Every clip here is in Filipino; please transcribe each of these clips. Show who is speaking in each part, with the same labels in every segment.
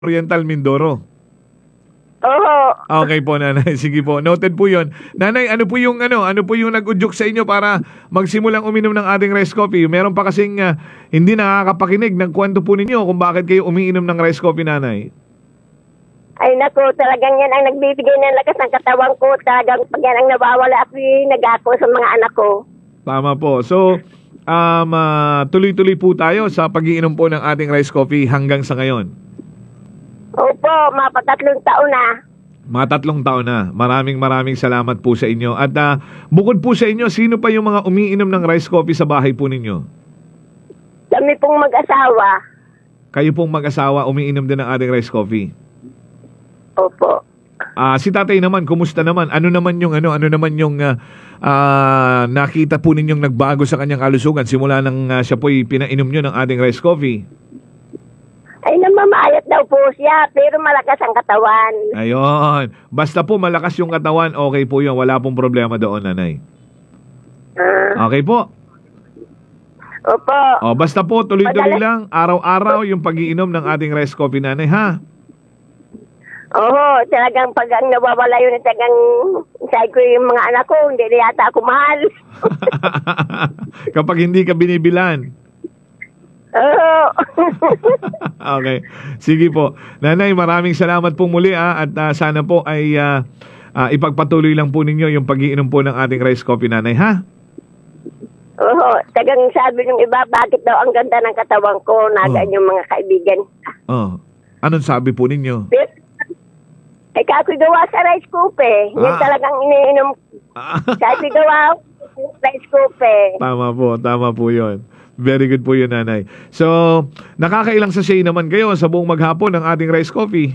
Speaker 1: Oriental Mindoro.
Speaker 2: Oo.
Speaker 1: Okay po, nanay. Sige po. Noted po 'yon. Nanay, ano po yung nag-udyok sa inyo para magsimulang uminom ng ating rice coffee? Meron pa kasing hindi nakakapakinig ng kwento po ninyo kung bakit kayo umiinom ng rice coffee, nanay.
Speaker 2: Ay naku, talagang yan ang nagbibigay ng lakas ng katawan ko. Talagang pag yan ang nawawala ako, nag-ako sa mga anak ko.
Speaker 1: Tama po. So, tuloy-tuloy po tayo sa pag-iinom po ng ating rice coffee hanggang sa ngayon.
Speaker 2: Opo, mapatatlong taon na.
Speaker 1: Mga 3 taon na. Maraming salamat po sa inyo. At bukod po sa inyo, sino pa yung mga umiinom ng rice coffee sa bahay po ninyo?
Speaker 2: Kami pong mag-asawa.
Speaker 1: Kayo pong mag-asawa umiinom din ng ating rice coffee.
Speaker 2: Opo.
Speaker 1: Si tatay naman, kumusta naman? Ano naman yung nakita po ninyong nagbago sa kanyang kalusugan simula nang siya po'y pinainom nyo ng ating rice coffee?
Speaker 2: Ay, namamayat daw po siya, pero malakas ang katawan.
Speaker 1: Ayun. Basta po malakas yung katawan, okay po yun. Wala pong problema doon, nanay. Okay po.
Speaker 2: Opo.
Speaker 1: Basta po, tuloy-tuloy lang. Araw-araw yung pag-iinom ng ating rice coffee, nanay, ha?
Speaker 2: Oo, talagang pag ang nawawala yun, talagang sabi ko yung mga anak ko, hindi na yata ako mahal.
Speaker 1: Kapag hindi ka binibilan.
Speaker 2: Oo.
Speaker 1: Okay. Sige po. Nanay, maraming salamat po muli at sana po ay ipagpatuloy lang po ninyo yung pag-iinom po ng ating rice coffee, nanay, ha?
Speaker 2: Oo, tagang sabi ng iba, bakit daw ang ganda ng katawan ko, nagaan yung mga kaibigan.
Speaker 1: Anong sabi po ninyo?
Speaker 2: Ay, kakoy gawa sa rice coffee. Yan talagang iniinom. Kakoy gawa rice coffee.
Speaker 1: Tama po yun. Very good po yun, nanay. So, nakakailang sachet naman kayo sa buong maghapon ng ating rice coffee?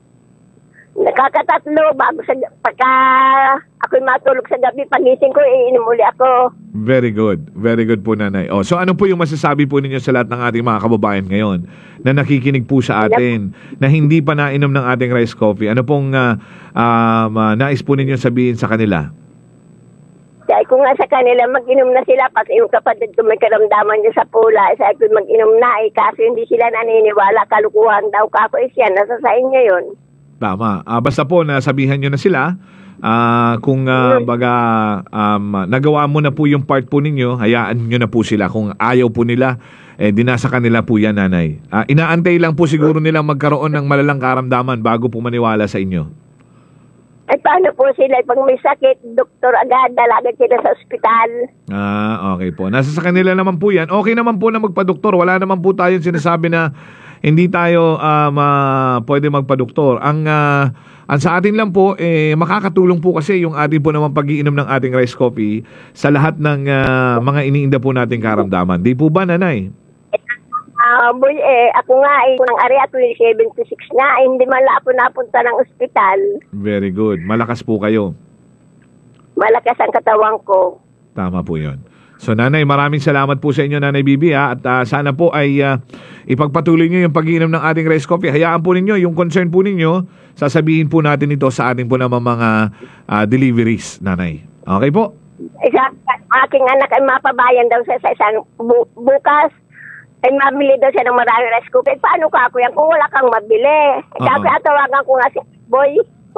Speaker 2: Nakakatatlo pagka ako'y matulog sa gabi, pagising ko, iinom uli ako.
Speaker 1: Very good. Very good po, nanay. So ano po yung masasabi po ninyo sa lahat ng ating mga kababayan ngayon na nakikinig po sa atin na hindi pa nainom ng ating rice coffee? Ano pong nais po ninyo sabihin sa kanila?
Speaker 2: Sabi ko nga sa kanila, mag-inom na sila pati yung kapatid ko may karamdaman niya sa pula. Sabi ko mag-inom na kasi hindi sila naniniwala, kalukuhan daw kako siya, nasa sa inyo yun.
Speaker 1: Tama. Basta po nasabihan nyo na sila kung nagawa mo na po yung part po ninyo, hayaan nyo na po sila. Kung ayaw po nila, di nasa kanila po yan, nanay. Inaantay lang po siguro nilang magkaroon ng malalang karamdaman bago po maniwala sa inyo.
Speaker 2: Ay, paano po sila? Pag may sakit, doktor agad, dalagan sila sa ospital.
Speaker 1: Okay po. Nasa sa kanila naman po yan. Okay naman po na magpa-doktor. Wala naman po tayong sinasabi na hindi tayo pwede magpa-doktor. Ang sa atin lang po, makakatulong po kasi yung ating po naman pag-iinom ng ating rice coffee sa lahat ng mga iniinda po nating karamdaman. Di po ba, nanay?
Speaker 2: Boy, ako nga nang ari at 76 na, hindi man lang ako napunta ng ospital.
Speaker 1: Very good. Malakas po kayo.
Speaker 2: Malakas ang katawan ko.
Speaker 1: Tama po yun. So, nanay, maraming salamat po sa inyo, Nanay Bibi, at sana po ay ipagpatuloy nyo yung pag-iinom ng ating rice coffee. Hayaan po ninyo, yung concern po ninyo, sasabihin po natin ito sa ating po naman mga deliveries, nanay. Okay po?
Speaker 2: Aking anak ay mapabayan daw sa isang bukas. Ay mabili daw siya ng maraming rice coffee. Paano ka ako yan kung wala kang mabili? Kasi atawagan ko nga si Boy.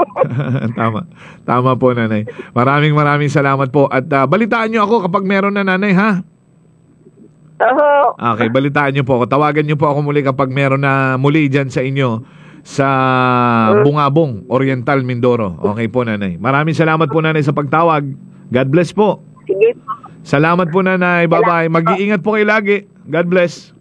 Speaker 2: Tama
Speaker 1: po, nanay. Maraming salamat po. At balitaan nyo ako kapag meron na, nanay, ha?
Speaker 2: Oo.
Speaker 1: Okay, balitaan nyo po ako. Tawagan nyo po ako muli kapag meron na muli dyan sa inyo sa Bungabong, Oriental, Mindoro. Okay po, nanay. Maraming salamat po, nanay, sa pagtawag. God bless po.
Speaker 2: Sige po.
Speaker 1: Salamat po, nanay. Bye-bye. Mag-iingat po kayo lagi. God bless.